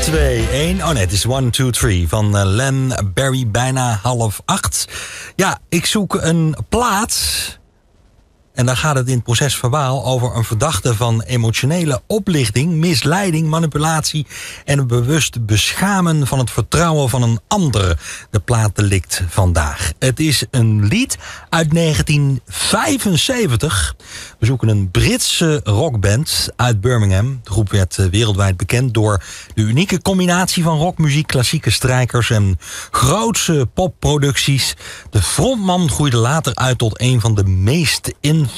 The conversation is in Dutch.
2, 1. Oh nee, het is 1, 2, 3 van Len Barry, bijna 7:30. Ja, ik zoek een plaats. En dan gaat het in het proces verbaal over een verdachte van emotionele oplichting, misleiding, manipulatie en een bewust beschamen van het vertrouwen van een ander. De plaatdelict vandaag. Het is een lied uit 1975. We zoeken een Britse rockband uit Birmingham. De groep werd wereldwijd bekend door de unieke combinatie van rockmuziek, klassieke strijkers en grootse popproducties. De frontman groeide later uit tot een van de meest invloedrijke